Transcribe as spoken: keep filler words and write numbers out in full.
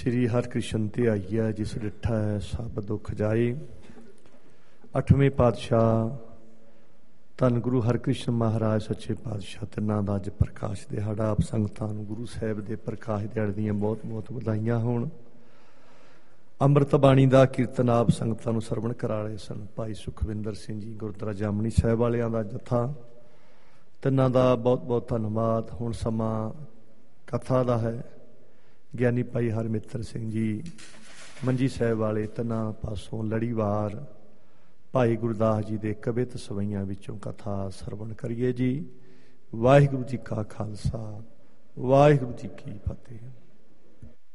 श्री हरकृष्ण ध्याईया जिस डिठा है सब दुख जाए। अठवें पातशाह धन गुरु हरकृष्ण महाराज सच्चे पातशाह तिन्हां दा अज प्रकाश दिहाड़ा। आप संगतां नूं गुरु साहिब दे प्रकाश दिहाड़े दीआं बहुत बहुत वधाइयां होण। ਅੰਮ੍ਰਿਤ ਬਾਣੀ ਦਾ ਕੀਰਤਨ ਆਪ ਸੰਗਤਾਂ ਨੂੰ ਸਰਵਣ ਕਰਾ ਰਹੇ ਸਨ। ਭਾਈ ਸੁਖਵਿੰਦਰ ਸਿੰਘ ਜੀ ਗੁਰਦੁਆਰਾ ਜਾਮਣੀ ਸਾਹਿਬ ਵਾਲਿਆਂ ਦਾ ਜਥਾ, ਤਿੰਨਾਂ ਦਾ ਬਹੁਤ ਬਹੁਤ ਧੰਨਵਾਦ। ਹੁਣ ਸਮਾਂ ਕਥਾ ਦਾ ਹੈ। ਗਿਆਨੀ ਭਾਈ ਹਰਮਿੱਤਰ ਸਿੰਘ ਜੀ ਮੰਜੀ ਸਾਹਿਬ ਵਾਲੇ, ਤਿੰਨਾਂ ਪਾਸੋਂ ਲੜੀਵਾਰ ਭਾਈ ਗੁਰਦਾਸ ਜੀ ਦੇ ਕਵਿਤ ਸਵਈਆਂ ਵਿੱਚੋਂ ਕਥਾ ਸਰਵਣ ਕਰੀਏ ਜੀ। ਵਾਹਿਗੁਰੂ ਜੀ ਕਾ ਖਾਲਸਾ, ਵਾਹਿਗੁਰੂ ਜੀ ਕੀ ਫਤਿਹ।